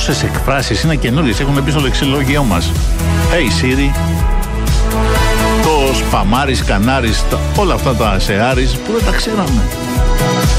Πόσες εκφράσεις είναι καινούριες έχουν μπει στο λεξιλόγιο μας. Hey Siri, το σπαμάρις, κανάρις, όλα αυτά τα σεάρις που δεν τα ξέραμε.